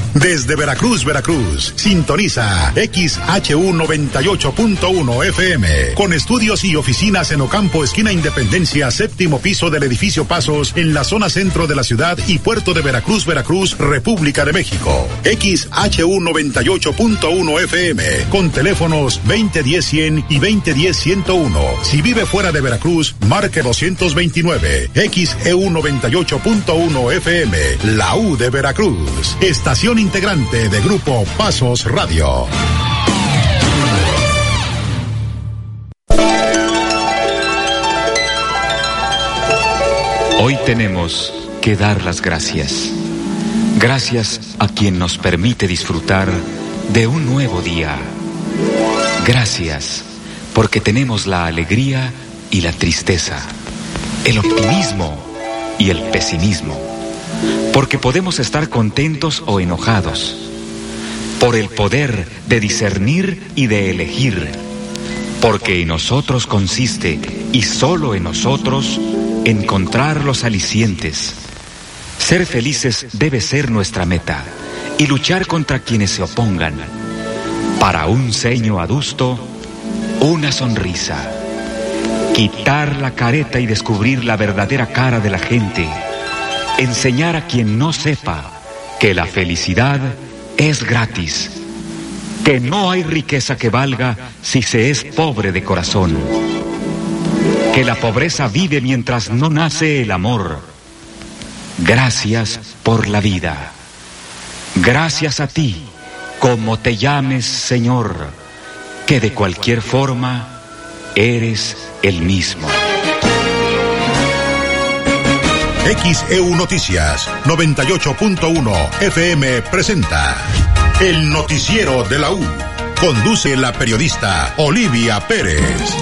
Desde Veracruz, Veracruz, sintoniza XHU 98.1 FM, con estudios y oficinas en Ocampo, esquina Independencia, séptimo piso del edificio Pasos, en la zona centro de la ciudad y puerto de Veracruz, Veracruz, República de México. XHU 98.1 FM, con teléfonos 2010-100 y 2010-101. Si vive fuera de Veracruz, marque 229. XEU 98.1 FM, la U de Veracruz, estación integrante de Grupo Pasos Radio. Hoy tenemos que dar las gracias. Gracias a quien nos permite disfrutar de un nuevo día. Gracias porque tenemos la alegría y la tristeza, el optimismo y el pesimismo. Porque podemos estar contentos o enojados, por el poder de discernir y de elegir, porque en nosotros consiste, y solo en nosotros, encontrar los alicientes. Ser felices debe ser nuestra meta, y luchar contra quienes se opongan. Para un ceño adusto, una sonrisa. Quitar la careta y descubrir la verdadera cara de la gente. Enseñar a quien no sepa que la felicidad es gratis, que no hay riqueza que valga si se es pobre de corazón, que la pobreza vive mientras no nace el amor. Gracias por la vida. Gracias a ti, como te llames, Señor, que de cualquier forma eres el mismo. XEU Noticias 98.1 FM presenta el noticiero de la U. Conduce la periodista Olivia Pérez.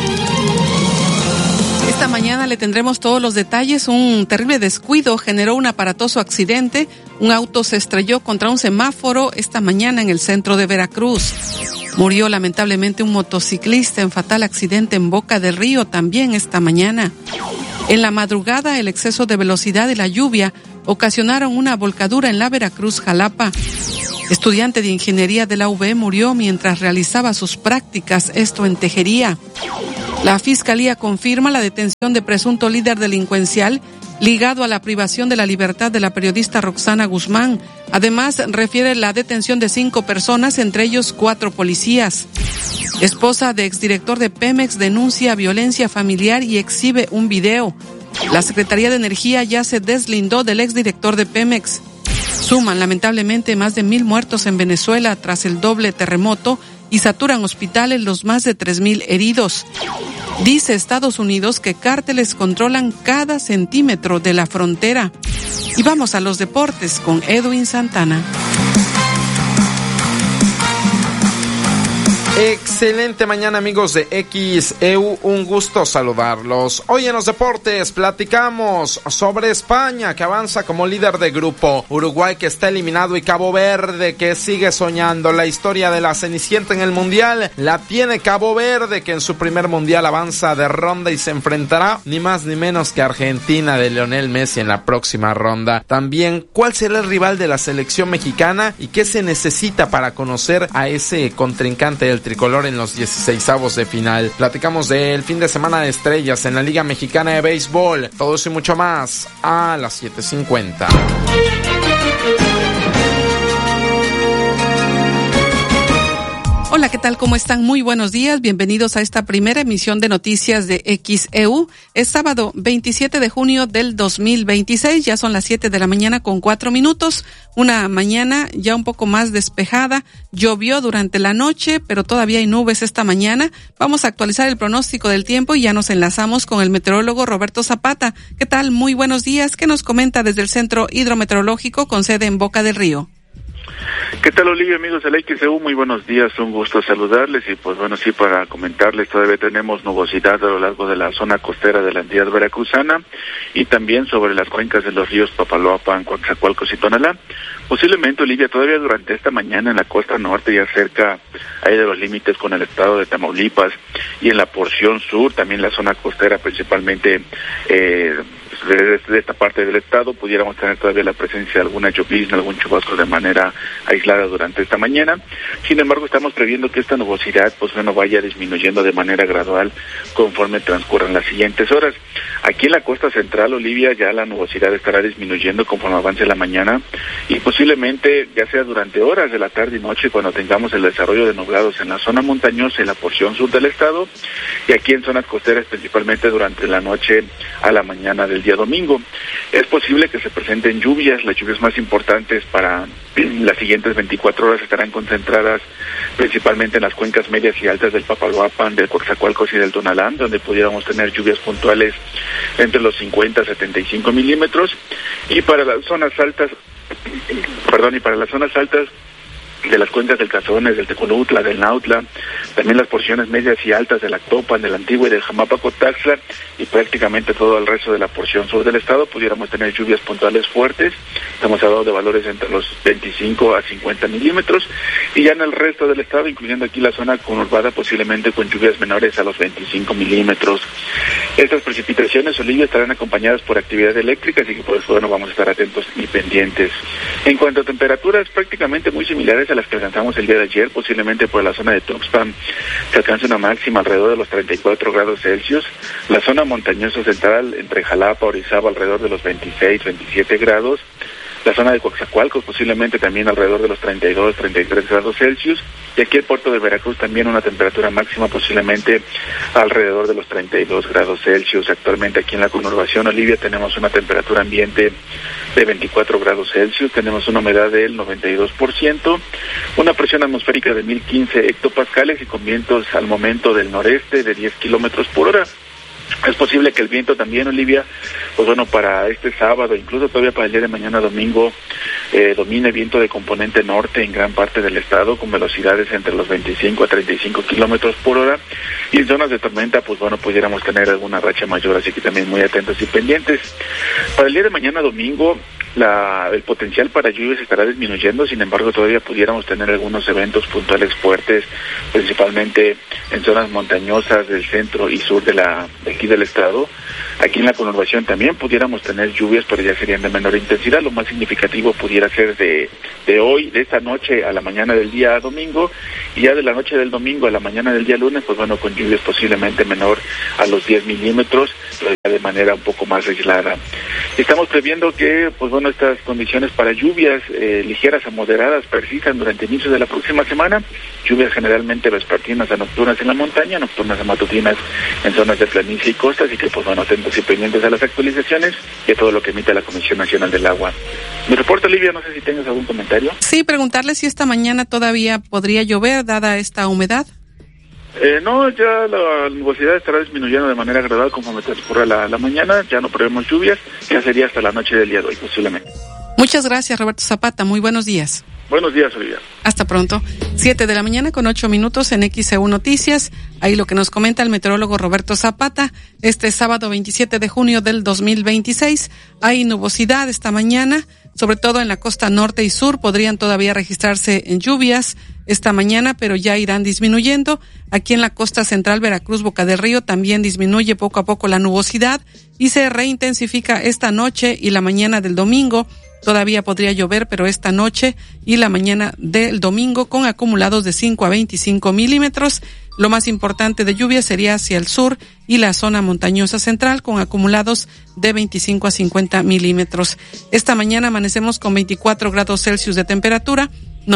Esta mañana le tendremos todos los detalles. Un terrible descuido generó un aparatoso accidente. Un auto se estrelló contra un semáforo esta mañana en el centro de Veracruz. Murió lamentablemente un motociclista en fatal accidente en Boca del Río también esta mañana. En la madrugada, el exceso de velocidad y la lluvia ocasionaron una volcadura en la Veracruz-Jalapa. Estudiante de ingeniería de la UV murió mientras realizaba sus prácticas, esto en Tejería. La Fiscalía confirma la detención de presunto líder delincuencial ligado a la privación de la libertad de la periodista Roxana Guzmán. Además, refiere la detención de 5 personas, entre ellos 4 policías. Esposa de exdirector de Pemex denuncia violencia familiar y exhibe un video. La Secretaría de Energía ya se deslindó del exdirector de Pemex. Suman lamentablemente más de 1,000 muertos en Venezuela tras el doble terremoto y saturan hospitales los más de 3,000 heridos. Dice Estados Unidos que cárteles controlan cada centímetro de la frontera. Y vamos a los deportes con Edwin Santana. Excelente mañana, amigos de XEU, un gusto saludarlos. Hoy en los deportes platicamos sobre España, que avanza como líder de grupo, Uruguay que está eliminado y Cabo Verde que sigue soñando. La historia de la Cenicienta en el Mundial la tiene Cabo Verde, que en su primer Mundial avanza de ronda y se enfrentará ni más ni menos que Argentina de Lionel Messi en la próxima ronda. También, ¿cuál será el rival de la selección mexicana y qué se necesita para conocer a ese contrincante del tricolor en los 16avos de final? Platicamos del fin de semana de estrellas en la Liga Mexicana de Béisbol. Todo eso y mucho más a las 7:50. Hola, ¿qué tal? ¿Cómo están? Muy buenos días. Bienvenidos a esta primera emisión de noticias de XEU. Es sábado 27 de junio del 2026. Ya son las 7 de la mañana con 4 minutos. Una mañana ya un poco más despejada. Llovió durante la noche, pero todavía hay nubes esta mañana. Vamos a actualizar el pronóstico del tiempo y ya nos enlazamos con el meteorólogo Roberto Zapata. ¿Qué tal? Muy buenos días. ¿Qué nos comenta desde el Centro Hidrometeorológico con sede en Boca del Río? ¿Qué tal, Olivia, amigos del XEU? Muy buenos días, un gusto saludarles y pues bueno, sí, para comentarles, todavía tenemos nubosidad a lo largo de la zona costera de la entidad veracruzana y también sobre las cuencas de los ríos Papaloapan, Coatzacoalcos y Tonalá. Posiblemente, Olivia, todavía durante esta mañana en la costa norte, ya cerca ahí de los límites con el estado de Tamaulipas y en la porción sur, también la zona costera, principalmente de esta parte del estado pudiéramos tener todavía la presencia de alguna llovizna, algún chubasco de manera aislada durante esta mañana. Sin embargo, estamos previendo que esta nubosidad vaya disminuyendo de manera gradual conforme transcurran las siguientes horas. Aquí en la costa central, Olivia, ya la nubosidad estará disminuyendo conforme avance la mañana y posiblemente ya sea durante horas de la tarde y noche cuando tengamos el desarrollo de nublados en la zona montañosa y la porción sur del estado, y aquí en zonas costeras principalmente durante la noche a la mañana del día domingo. Es posible que se presenten lluvias. Las lluvias más importantes para las siguientes 24 horas estarán concentradas principalmente en las cuencas medias y altas del Papaloapan, del Coatzacoalcos y del Tonalá, donde pudiéramos tener lluvias puntuales entre los 50 a 75 milímetros, y para las zonas altas de las cuencas del Cazones, del Tecolutla, del Nautla, también las porciones medias y altas del Actopan, del Antigua y del Jamapacotaxla, y prácticamente todo el resto de la porción sur del estado pudiéramos tener lluvias puntuales fuertes. Estamos hablando de valores entre los 25 a 50 milímetros, y ya en el resto del estado, incluyendo aquí la zona conurbada, posiblemente con lluvias menores a los 25 milímetros. Estas precipitaciones, Olivia, estarán acompañadas por actividad eléctrica, así que por eso, vamos a estar atentos y pendientes. En cuanto a temperaturas, prácticamente muy similares a las que alcanzamos el día de ayer, posiblemente por la zona de Tuxpan se alcanza una máxima alrededor de los 34 grados Celsius, la zona montañosa central entre Jalapa, Orizaba alrededor de los 26, 27 grados, la zona de Coatzacoalcos posiblemente también alrededor de los 32, 33 grados Celsius, y aquí el puerto de Veracruz también una temperatura máxima posiblemente alrededor de los 32 grados Celsius. Actualmente aquí en la conurbación, Olivia, tenemos una temperatura ambiente de 24 grados Celsius, tenemos una humedad del 92%, una presión atmosférica de 1015 hectopascales y con vientos al momento del noreste de 10 kilómetros por hora. Es posible que el viento también, Olivia, para este sábado, incluso todavía para el día de mañana domingo, domine viento de componente norte en gran parte del estado, con velocidades entre los 25 a 35 kilómetros por hora, y en zonas de tormenta, pudiéramos tener alguna racha mayor, así que también muy atentos y pendientes. Para el día de mañana domingo, el potencial para lluvias estará disminuyendo, sin embargo todavía pudiéramos tener algunos eventos puntuales fuertes, principalmente en zonas montañosas del centro y sur de aquí del estado. Aquí en la conurbación también pudiéramos tener lluvias, pero ya serían de menor intensidad. Lo más significativo pudiera ser de hoy, de esta noche a la mañana del día domingo, y ya de la noche del domingo a la mañana del día lunes, con lluvias posiblemente menor a los 10 milímetros, pero ya de manera un poco más aislada. Estamos previendo que, estas condiciones para lluvias ligeras a moderadas persistan durante el inicio de la próxima semana. Lluvias generalmente vespertinas a nocturnas en la montaña, nocturnas a matutinas en zonas de planicie y costa, así que atentos y pendientes a las actualizaciones y a todo lo que emite la Comisión Nacional del Agua. Mi reporte, Olivia, no sé si tengas algún comentario. Sí, preguntarle si esta mañana todavía podría llover, dada esta humedad. No, ya la nubosidad estará disminuyendo de manera gradual conforme transcurra la mañana, ya no prevemos lluvias, ya sería hasta la noche del día de hoy posiblemente. Muchas gracias, Roberto Zapata, muy buenos días. Buenos días, Olivia. Hasta pronto. 7:00 con 8 minutos en XEU Noticias. Ahí lo que nos comenta el meteorólogo Roberto Zapata. Este sábado 27 de junio del 2026 hay nubosidad esta mañana, sobre todo en la costa norte y sur. Podrían todavía registrarse en lluvias esta mañana, pero ya irán disminuyendo. Aquí en la costa central, Veracruz, Boca del Río, también disminuye poco a poco la nubosidad y se reintensifica esta noche y la mañana del domingo. Todavía podría llover, pero esta noche y la mañana del domingo con acumulados de 5 a 25 milímetros. Lo más importante de lluvia sería hacia el sur y la zona montañosa central con acumulados de 25 a 50 milímetros. Esta mañana amanecemos con 24 grados Celsius de temperatura,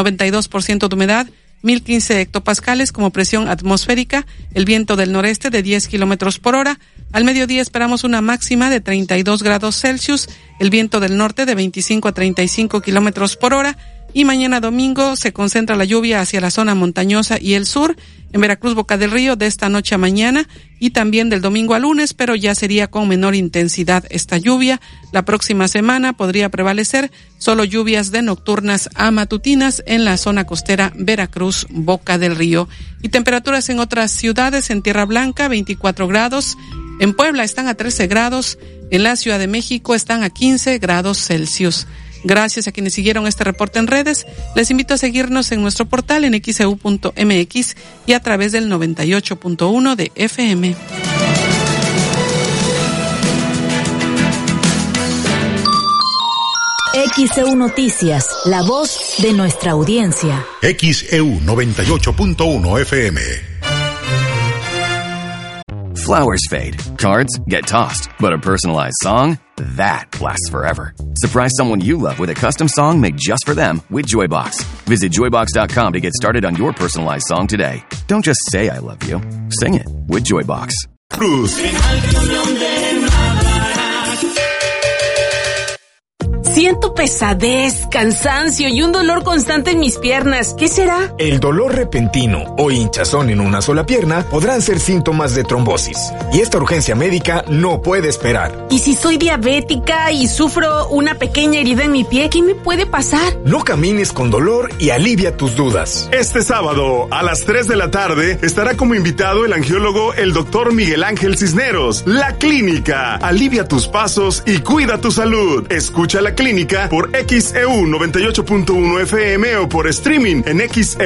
92% de humedad, 1015 hectopascales como presión atmosférica, el viento del noreste de 10 kilómetros por hora. Al mediodía esperamos una máxima de 32 grados Celsius, el viento del norte de 25 a 35 kilómetros por hora. Y mañana domingo se concentra la lluvia hacia la zona montañosa y el sur, en Veracruz, Boca del Río, de esta noche a mañana y también del domingo a lunes, pero ya sería con menor intensidad esta lluvia. La próxima semana podría prevalecer solo lluvias de nocturnas a matutinas en la zona costera Veracruz, Boca del Río. Y temperaturas en otras ciudades: en Tierra Blanca 24 grados, en Puebla están a 13 grados, en la Ciudad de México están a 15 grados Celsius. Gracias a quienes siguieron este reporte en redes. Les invito a seguirnos en nuestro portal en xeu.mx y a través del 98.1 de FM. XEU Noticias, la voz de nuestra audiencia. XEU 98.1 FM. Flowers fade, cards get tossed, but a personalized song, that lasts forever. Surprise someone you love with a custom song made just for them with Joybox. Visit joybox.com to get started on your personalized song today. Don't just say I love you, sing it with Joybox. Cruz. Siento pesadez, cansancio y un dolor constante en mis piernas. ¿Qué será? El dolor repentino o hinchazón en una sola pierna podrán ser síntomas de trombosis. Y esta urgencia médica no puede esperar. ¿Y si soy diabética y sufro una pequeña herida en mi pie, qué me puede pasar? No camines con dolor y alivia tus dudas. Este sábado, a las 3 de la tarde, estará como invitado el angiólogo el Dr. Miguel Ángel Cisneros. La Clínica. Alivia tus pasos y cuida tu salud. Escucha La Clínica por XEU 98.1 FM o por streaming en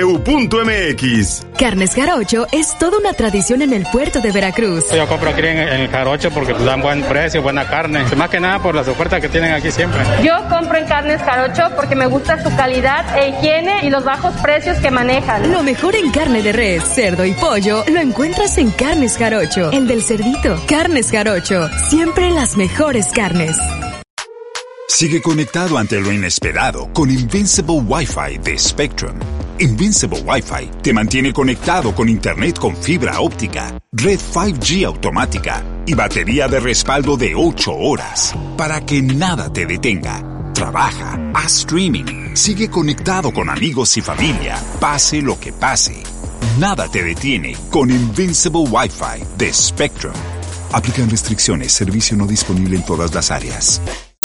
xeu.mx. Carnes Jarocho es toda una tradición en el puerto de Veracruz. Yo compro aquí en el Jarocho porque dan buen precio, buena carne. Más que nada por las ofertas que tienen aquí siempre. Yo compro en Carnes Jarocho porque me gusta su calidad e higiene y los bajos precios que manejan. Lo mejor en carne de res, cerdo y pollo lo encuentras en Carnes Jarocho, el del cerdito. Carnes Jarocho, siempre las mejores carnes. Sigue conectado ante lo inesperado con Invincible Wi-Fi de Spectrum. Invincible Wi-Fi te mantiene conectado con internet con fibra óptica, red 5G automática y batería de respaldo de 8 horas para que nada te detenga. Trabaja, haz streaming, sigue conectado con amigos y familia, pase lo que pase. Nada te detiene con Invincible Wi-Fi de Spectrum. Aplican restricciones, servicio no disponible en todas las áreas.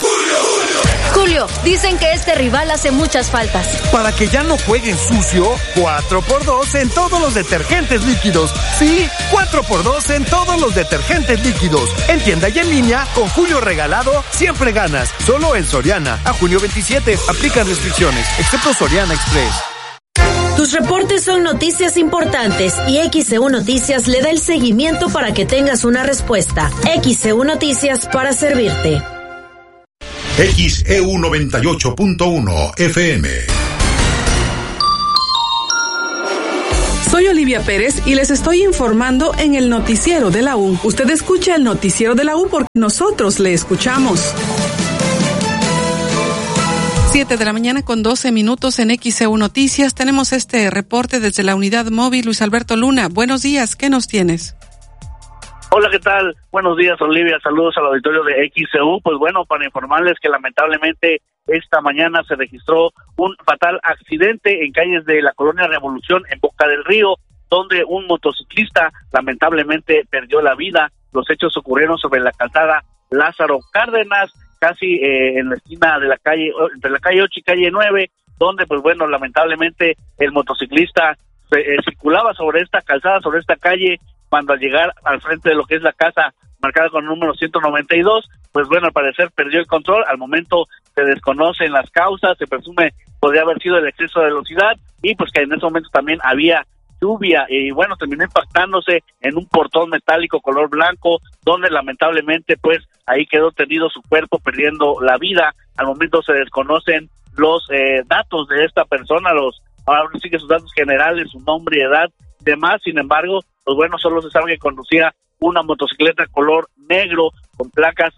Julio, dicen que este rival hace muchas faltas. Para que ya no jueguen sucio, 4x2 en todos los detergentes líquidos. Sí, 4x2 en todos los detergentes líquidos. En tienda y en línea, con Julio regalado, siempre ganas. Solo en Soriana. A junio 27, aplican restricciones, excepto Soriana Express. Tus reportes son noticias importantes y XEU Noticias le da el seguimiento para que tengas una respuesta. XEU Noticias para servirte. XEU 98.1 FM. Soy Olivia Pérez y les estoy informando en el noticiero de la U. Usted escucha el noticiero de la U porque nosotros le escuchamos. 7 de la mañana con 12 minutos en XEU Noticias. Tenemos este reporte desde la unidad móvil. Luis Alberto Luna, buenos días, ¿qué nos tienes? Hola, ¿qué tal? Buenos días, Olivia. Saludos al auditorio de XEU. Pues bueno, para informarles que lamentablemente esta mañana se registró un fatal accidente en calles de la colonia Revolución en Boca del Río, donde un motociclista lamentablemente perdió la vida. Los hechos ocurrieron sobre la calzada Lázaro Cárdenas, casi en la esquina de la calle, entre la calle 8 y calle 9, donde pues bueno, lamentablemente el motociclista circulaba sobre esta calzada, sobre esta calle, cuando al llegar al frente de lo que es la casa marcada con el número 192, pues bueno, al parecer perdió el control. Al momento se desconocen las causas, se presume podría haber sido el exceso de velocidad y pues que en ese momento también había lluvia y bueno, terminó impactándose en un portón metálico color blanco, donde lamentablemente pues ahí quedó tendido su cuerpo perdiendo la vida. Al momento se desconocen los datos de esta persona, ahora sí que sus datos generales, su nombre y edad, demás. Sin embargo, pues bueno, solo se sabe que conducía una motocicleta color negro con placas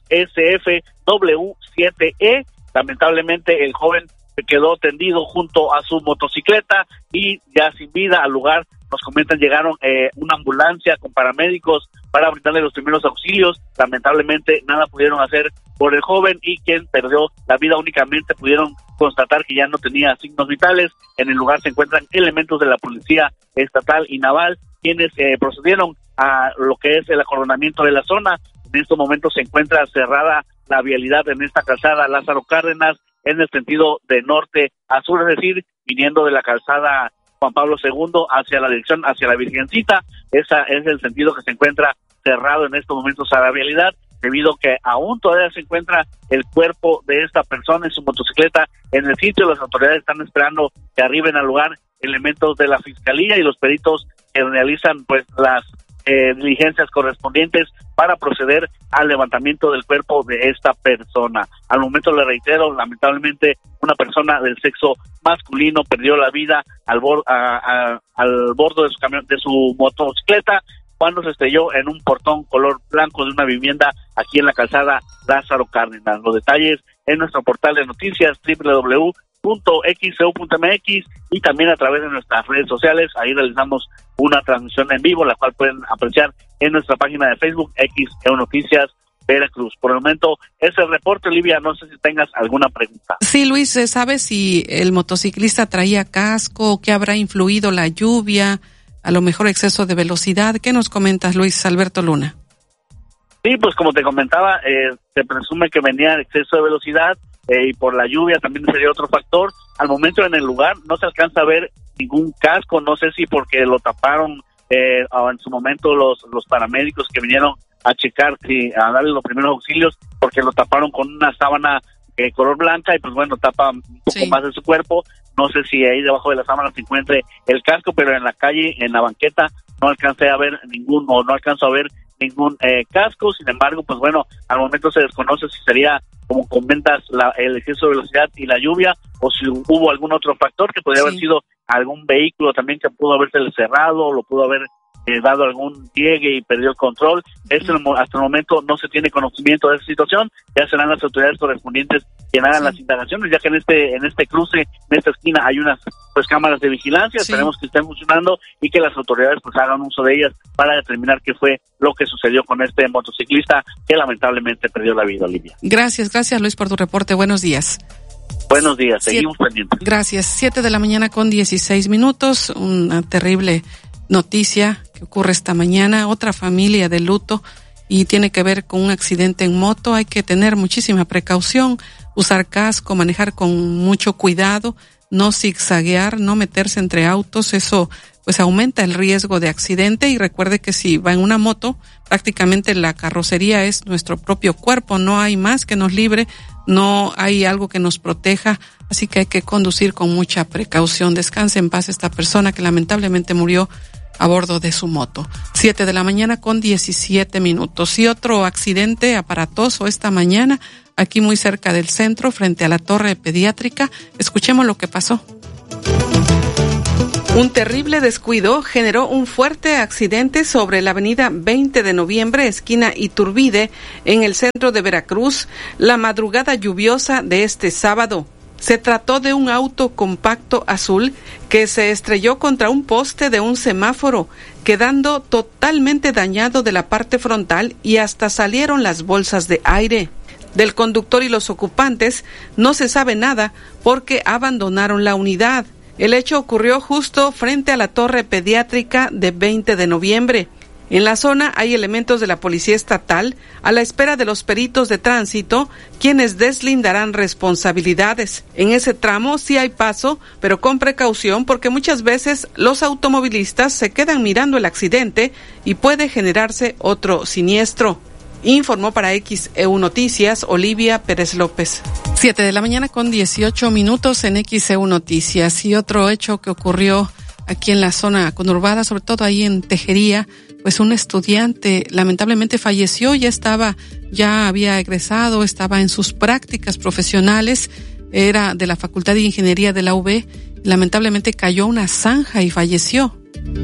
SFW7E. Lamentablemente el joven se quedó tendido junto a su motocicleta y ya sin vida. Al lugar, nos comentan, llegaron una ambulancia con paramédicos para brindarle los primeros auxilios. Lamentablemente nada pudieron hacer por el joven y quien perdió la vida únicamente pudieron constatar que ya no tenía signos vitales. En el lugar se encuentran elementos de la policía estatal y naval, quienes procedieron a lo que es el acordonamiento de la zona. En estos momentos se encuentra cerrada la vialidad en esta calzada Lázaro Cárdenas en el sentido de norte a sur, es decir, viniendo de la calzada Juan Pablo II hacia la dirección, hacia la Virgencita. Esa es el sentido que se encuentra cerrado en estos momentos a la vialidad, debido a que aún todavía se encuentra el cuerpo de esta persona en su motocicleta en el sitio. Las autoridades están esperando que arriben al lugar elementos de la Fiscalía y los peritos que realizan pues las diligencias correspondientes para proceder al levantamiento del cuerpo de esta persona. Al momento, le reitero, lamentablemente una persona del sexo masculino perdió la vida al bordo de su camión, de su motocicleta, cuando se estrelló en un portón color blanco de una vivienda aquí en la calzada Lázaro Cárdenas. Los detalles en nuestro portal de noticias www.xcu.mx y también a través de nuestras redes sociales. Ahí realizamos una transmisión en vivo, la cual pueden apreciar en nuestra página de Facebook, XEU Noticias Veracruz. Por el momento, ese reporte, Olivia, no sé si tengas alguna pregunta. Sí, Luis, ¿sabes si el motociclista traía casco? ¿Qué habrá influido la lluvia? A lo mejor exceso de velocidad. ¿Qué nos comentas, Luis Alberto Luna? Sí, pues como te comentaba, se presume que venía el exceso de velocidad y por la lluvia también sería otro factor. Al momento en el lugar no se alcanza a ver ningún casco, no sé si porque lo taparon en su momento los paramédicos que vinieron a checar, a darle los primeros auxilios, porque lo taparon con una sábana color blanca y pues bueno, tapa un poco más de su cuerpo. No sé si ahí debajo de la sábana se encuentre el casco, pero en la calle, en la banqueta, no alcanzo a ver ningún casco. Sin embargo, pues bueno, al momento se desconoce si sería, como comentas, el exceso de velocidad y la lluvia, o si hubo algún otro factor que podría haber sido algún vehículo también que pudo haberse cerrado, o lo pudo haber dado algún llegue y perdió el control. Hasta el momento no se tiene conocimiento de esa situación. Ya serán las autoridades correspondientes quien hagan las indagaciones, ya que en este cruce, en esta esquina, hay unas cámaras de vigilancia. Esperemos que estén funcionando y que las autoridades pues hagan uso de ellas para determinar qué fue lo que sucedió con este motociclista que lamentablemente perdió la vida, Olivia. Gracias Luis por tu reporte. Buenos días. Buenos días, seguimos pendientes. Gracias. 7:16 a.m. Una terrible noticia que ocurre esta mañana. Otra familia de luto y tiene que ver con un accidente en moto. Hay que tener muchísima precaución, usar casco, manejar con mucho cuidado, no zigzaguear, no meterse entre autos. Eso pues aumenta el riesgo de accidente. Y recuerde que si va en una moto, prácticamente la carrocería es nuestro propio cuerpo, no hay más que nos libre, no hay algo que nos proteja, así que hay que conducir con mucha precaución. Descanse en paz esta persona que lamentablemente murió a bordo de su moto. 7:17 a.m. Y otro accidente aparatoso esta mañana, aquí muy cerca del centro, frente a la torre pediátrica. Escuchemos lo que pasó. Un terrible descuido generó un fuerte accidente sobre la avenida 20 de noviembre, esquina Iturbide, en el centro de Veracruz, la madrugada lluviosa de este sábado. Se trató de un auto compacto azul que se estrelló contra un poste de un semáforo, quedando totalmente dañado de la parte frontal y hasta salieron las bolsas de aire. Del conductor y los ocupantes no se sabe nada porque abandonaron la unidad. El hecho ocurrió justo frente a la torre pediátrica de 20 de noviembre. En la zona hay elementos de la Policía Estatal a la espera de los peritos de tránsito, quienes deslindarán responsabilidades. En ese tramo sí hay paso, pero con precaución porque muchas veces los automovilistas se quedan mirando el accidente y puede generarse otro siniestro. Informó para XEU Noticias Olivia Pérez López. 7:18 a.m. en XEU Noticias. Y otro hecho que ocurrió aquí en la zona conurbada, sobre todo ahí en Tejería, pues un estudiante lamentablemente falleció, ya había egresado, estaba en sus prácticas profesionales, era de la Facultad de Ingeniería de la UB, lamentablemente cayó una zanja y falleció.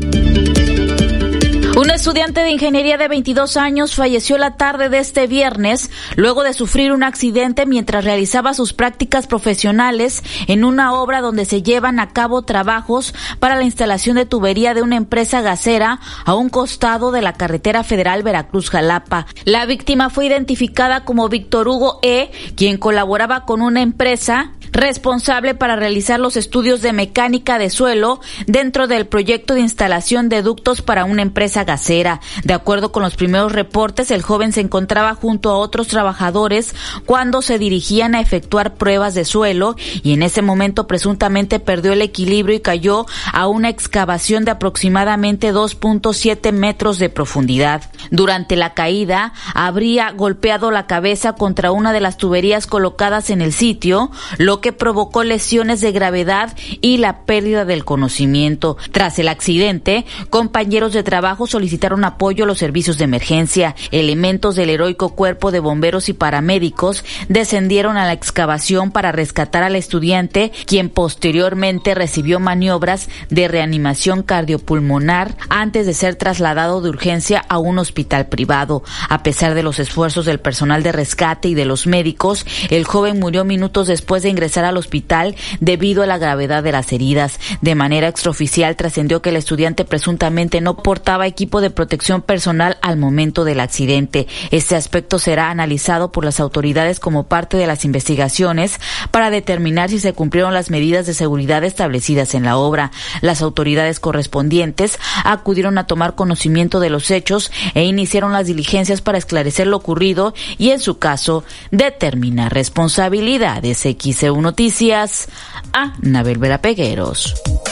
Un estudiante de ingeniería de 22 años falleció la tarde de este viernes luego de sufrir un accidente mientras realizaba sus prácticas profesionales en una obra donde se llevan a cabo trabajos para la instalación de tubería de una empresa gasera a un costado de la carretera federal Veracruz-Jalapa. La víctima fue identificada como Víctor Hugo E., quien colaboraba con una empresa responsable para realizar los estudios de mecánica de suelo dentro del proyecto de instalación de ductos para una empresa gasera. De acuerdo con los primeros reportes, el joven se encontraba junto a otros trabajadores cuando se dirigían a efectuar pruebas de suelo y en ese momento presuntamente perdió el equilibrio y cayó a una excavación de aproximadamente 2.7 metros de profundidad. Durante la caída, habría golpeado la cabeza contra una de las tuberías colocadas en el sitio, lo lo que provocó lesiones de gravedad y la pérdida del conocimiento. Tras el accidente, compañeros de trabajo solicitaron apoyo a los servicios de emergencia. Elementos del heroico cuerpo de bomberos y paramédicos descendieron a la excavación para rescatar al estudiante, quien posteriormente recibió maniobras de reanimación cardiopulmonar antes de ser trasladado de urgencia a un hospital privado. A pesar de los esfuerzos del personal de rescate y de los médicos, el joven murió minutos después de ingresar al hospital debido a la gravedad de las heridas. De manera extraoficial trascendió que el estudiante presuntamente no portaba equipo de protección personal al momento del accidente. Este aspecto será analizado por las autoridades como parte de las investigaciones para determinar si se cumplieron las medidas de seguridad establecidas en la obra. Las autoridades correspondientes acudieron a tomar conocimiento de los hechos e iniciaron las diligencias para esclarecer lo ocurrido y, en su caso, determinar responsabilidades. XEU Noticias, Anabel Vera Pegueros.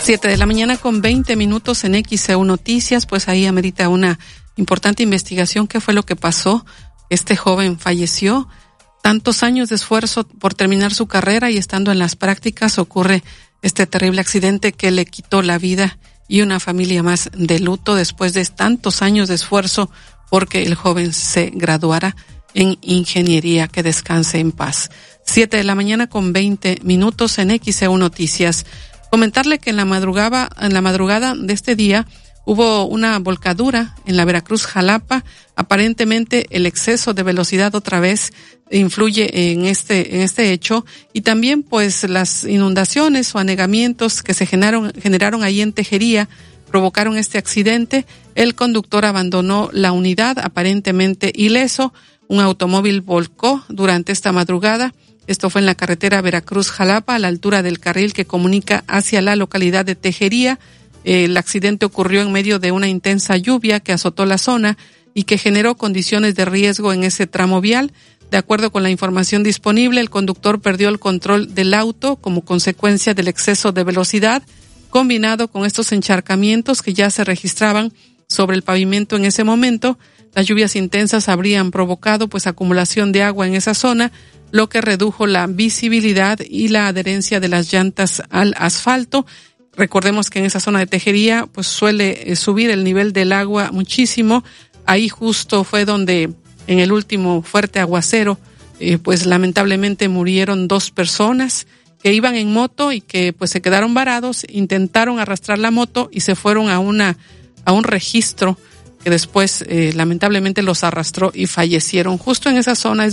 7:20 a.m. en XEU Noticias, pues ahí amerita una importante investigación. ¿Qué fue lo que pasó? Este joven falleció. Tantos años de esfuerzo por terminar su carrera y estando en las prácticas ocurre este terrible accidente que le quitó la vida y una familia más de luto después de tantos años de esfuerzo porque el joven se graduara en ingeniería. Que descanse en paz. 7:20 a.m. en XEU Noticias. Comentarle que en la madrugada de este día hubo una volcadura en la Veracruz Jalapa. Aparentemente el exceso de velocidad otra vez influye en este hecho, y también pues las inundaciones o anegamientos que se generaron ahí en Tejería provocaron este accidente. El conductor abandonó la unidad aparentemente ileso. Un automóvil volcó durante esta madrugada. Esto fue en la carretera Veracruz-Jalapa, a la altura del carril que comunica hacia la localidad de Tejería. El accidente ocurrió en medio de una intensa lluvia que azotó la zona y que generó condiciones de riesgo en ese tramo vial. De acuerdo con la información disponible, el conductor perdió el control del auto como consecuencia del exceso de velocidad, combinado con estos encharcamientos que ya se registraban sobre el pavimento en ese momento. Las lluvias intensas habrían provocado pues acumulación de agua en esa zona, lo que redujo la visibilidad y la adherencia de las llantas al asfalto. Recordemos que en esa zona de Tejería pues suele subir el nivel del agua muchísimo. Ahí justo fue donde en el último fuerte aguacero pues lamentablemente murieron 2 personas que iban en moto y que pues se quedaron varados, intentaron arrastrar la moto y se fueron a un registro que después lamentablemente los arrastró y fallecieron. Justo en esa zona es